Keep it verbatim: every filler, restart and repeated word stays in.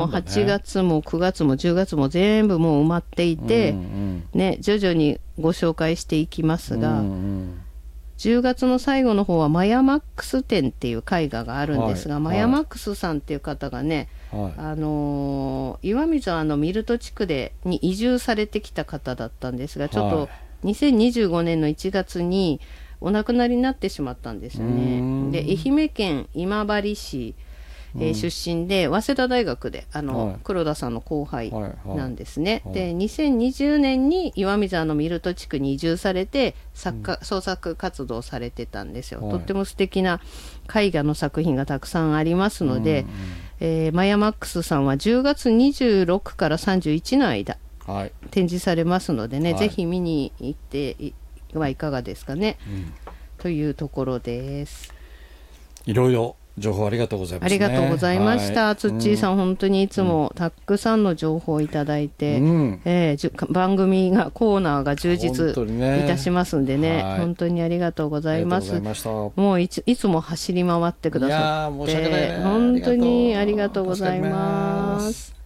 もはちがつもくがつもじゅうがつも全部もう埋まっていて、うんうんね、徐々にご紹介していきますが、うんうん、じゅうがつの最後の方はマヤマックス展っていう絵画があるんですが、はい、マヤマックスさんっていう方がね、はい、あのー、岩見沢のミルト地区でに移住されてきた方だったんですが、ちょっとにせんにじゅうごねんのいちがつにお亡くなりになってしまったんですよね。で、愛媛県今治市、えー、出身で早稲田大学であの、はい、黒田さんの後輩なんですね、はいはい、でにせんにじゅうねんに岩見沢のミルト地区に移住されて作家、うん、創作活動されてたんですよ、はい、とっても素敵な絵画の作品がたくさんありますので、うんうんえー、マヤマックスさんはじゅうがつにじゅうろくからさんじゅういちの間、はい、展示されますのでね、はい、ぜひ見に行ってはいかがですかね、うん、というところです。 いろいろ情報ありがとうございます、ね、 ありがとうございました、はい、つっちーさん、うん、本当にいつもたくさんの情報をいただいて、うんえー、番組がコーナーが充実いたしますんでね、はい、本当にありがとうございます。もういつ、いつも走り回ってくださって、いや申し訳ないね、本当にありがとうございます。